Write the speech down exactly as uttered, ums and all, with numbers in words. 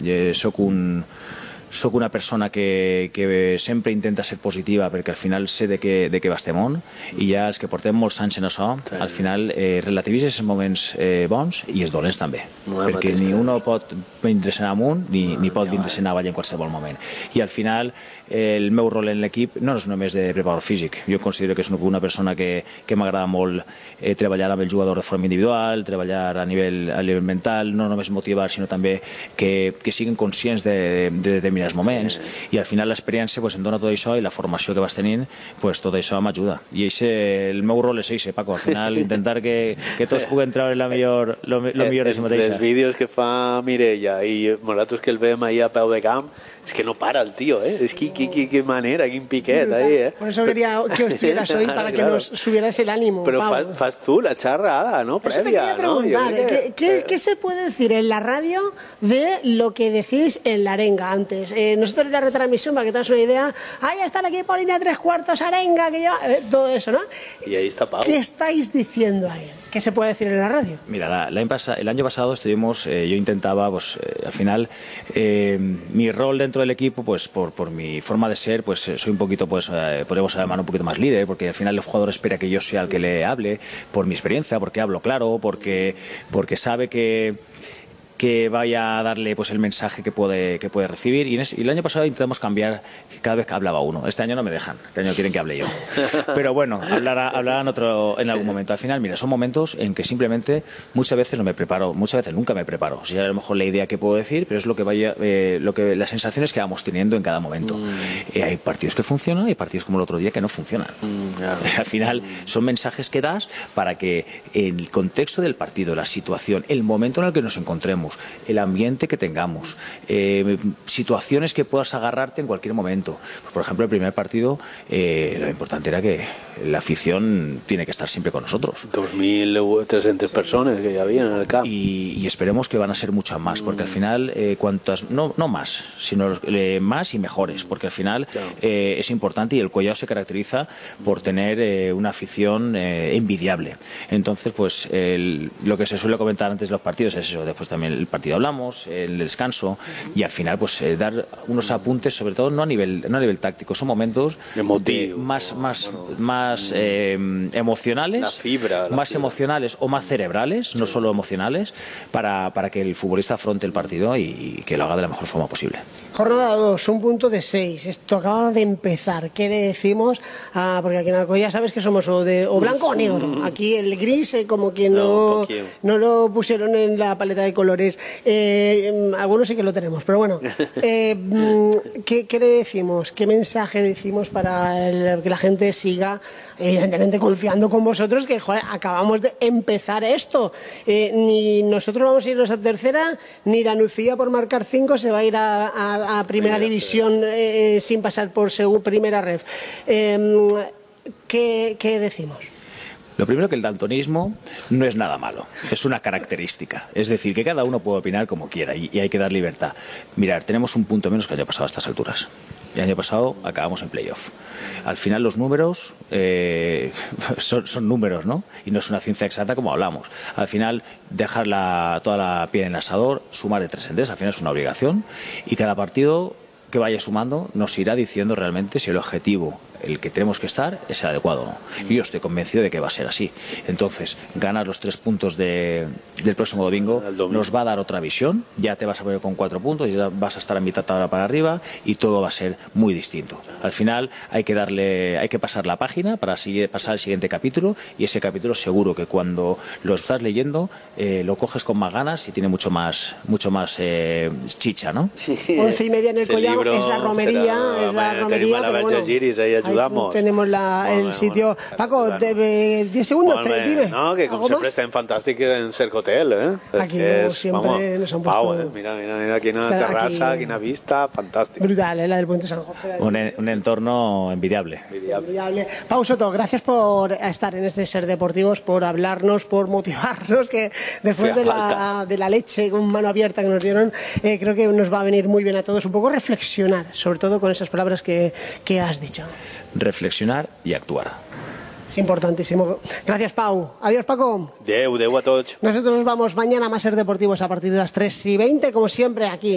eh, soc un Soc una persona que, que sempre intenta ser positiva perquè al final sé de què, de què va este món i ja els que portem molts anys en això al final eh, relativitzes els moments eh, bons i els dolents també no, perquè ni uno pot vindre-se'n amunt ni, ni pot vindre-se'n avall en qualsevol moment i al final eh, el meu rol en l'equip no és només de preparador físic, jo considero que és una persona que, que m'agrada molt eh, treballar amb el jugador de forma individual, treballar a nivell, a nivell mental, no només motivar sinó també que, que siguin conscients de, de, de determinats moments sí. I al final l'experiència pues, em dona tot això i la formació que vas tenint pues, tot això m'ajuda i eixe, el meu rol és eixe, Paco, al final intentar que, que tots puguen treure la millor, lo, lo millor de si mateixa. Els vídeos que fa Mireia i nosaltres que el veiem ahí a peu de camp es que no para el tío, ¿eh? Es que qué manera, qué piquet ahí, ¿eh? Por eso quería que estuvieras hoy para que claro. nos subieras el ánimo. Pero fas, fas tú la charrada, ¿no? Previa, eso te quería preguntar, ¿no? ¿eh? ¿Qué, qué, ¿Qué se puede decir en la radio de lo que decís en la arenga antes? Eh, nosotros en la retransmisión, para que te hagas una idea, ahí está el equipo línea tres cuartos, arenga, que lleva, eh, todo eso, ¿no? Y ahí está Pau. ¿Qué estáis diciendo ahí? ¿Qué se puede decir en la radio? Mira, la, la el año pasado estuvimos, eh, yo intentaba, pues eh, al final, eh, mi rol dentro del equipo, pues por, por mi forma de ser, pues soy un poquito, pues eh, podemos llamar un poquito más líder, porque al final el jugador espera que yo sea el que le hable, por mi experiencia, porque hablo claro, porque, porque sabe que que vaya a darle pues el mensaje que puede que puede recibir y, en ese, y el año pasado intentamos cambiar cada vez que hablaba uno. Este año no me dejan, este año quieren que hable yo, pero bueno, hablará, hablarán otro en algún momento. Al final, mira, son momentos en que simplemente muchas veces no me preparo, muchas veces nunca me preparo, o sea, a lo mejor la idea que puedo decir, pero es lo que vaya eh, lo que las sensaciones que vamos teniendo en cada momento. mm. eh, hay partidos que funcionan y hay partidos como el otro día que no funcionan. mm, yeah. Al final son mensajes que das para que en el contexto del partido, la situación, el momento en el que nos encontremos, el ambiente que tengamos, eh, situaciones que puedas agarrarte en cualquier momento. Pues, por ejemplo, el primer partido, eh, lo importante era que la afición tiene que estar siempre con nosotros. dos mil trescientas personas que ya había en el campo. Y, y esperemos que van a ser muchas más, porque al final, eh, cuantas, no, no más, sino eh, más y mejores, porque al final claro. eh, es importante y el Collao se caracteriza por tener eh, una afición eh, envidiable. Entonces, pues el, lo que se suele comentar antes de los partidos es eso, después también el partido hablamos, el descanso y al final pues eh, dar unos apuntes, sobre todo no a nivel no a nivel táctico, son momentos emotivos, de, más más bueno, más eh, emocionales, la fibra, la más fibra. emocionales o más cerebrales, sí. no solo emocionales, para, para que el futbolista afronte el partido y, y que lo haga de la mejor forma posible. Jornada dos, un punto de seis. Esto acaba de empezar. ¿Qué le decimos? Ah, porque aquí en Alcoyá sabes que somos o, de, o blanco o negro. Aquí el gris, eh, como quien no, no, no lo pusieron en la paleta de colores. Eh, algunos sí que lo tenemos, pero bueno. Eh, ¿qué, ¿Qué le decimos? ¿Qué mensaje decimos para el, que la gente siga, evidentemente, confiando con vosotros? Que, joder, acabamos de empezar esto. Eh, ni nosotros vamos a irnos a tercera, ni la Nucía por marcar cinco se va a ir a, a a primera división eh, sin pasar por primera ref. Eh, ¿qué, ¿Qué decimos? Lo primero, que el daltonismo no es nada malo, es una característica. Es decir, que cada uno puede opinar como quiera y, y hay que dar libertad. Mirad, tenemos un punto menos que el año pasado a estas alturas. El año pasado acabamos en playoff. Al final los números eh, son, son números, ¿no? Y no es una ciencia exacta como hablamos. Al final dejar la, toda la piel en el asador, sumar de tres en tres, al final es una obligación y cada partido que vaya sumando nos irá diciendo realmente si el objetivo, el que tenemos que estar, es el adecuado o no. Y yo estoy convencido de que va a ser así. Entonces, ganar los tres puntos de, del próximo domingo, domingo nos va a dar otra visión. Ya te vas a poner con cuatro puntos, ya vas a estar a mitad tabla para arriba y todo va a ser muy distinto. Al final hay que darle, hay que pasar la página para seguir, pasar al siguiente capítulo y ese capítulo seguro que cuando lo estás leyendo eh, lo coges con más ganas y tiene mucho más, mucho más eh, chicha, ¿no? Sí. Once y media en el Collao es la romería, será, es la romería. La bueno, Giris, ahí ayudamos. Ahí tenemos la, bueno, el sitio. Bueno, Paco, bueno. de, diez segundos, bueno, te, dime. No, que como siempre está en fantástico en Cercotel, ¿eh? Aquí es, no, siempre vamos, nos han puesto. Pau, ¿eh? Mira, mira, mira, aquí una terraza, aquí una vista, fantástica. Brutal, ¿eh? La del Puente San Jorge. Un, un entorno envidiable. envidiable. envidiable. Pau Soto, gracias por estar en este Ser Deportivos, por hablarnos, por motivarnos, que después de la, de la leche con mano abierta que nos dieron, eh, creo que nos va a venir muy bien a todos un poco reflexionar, sobre todo con esas palabras que, que has dicho. Reflexionar y actuar. Es importantísimo. Gracias, Pau. Adiós, Paco. Deu, deu a tots. Nosotros nos vamos mañana a más Ser Deportivos a partir de las tres y veinte, como siempre, aquí.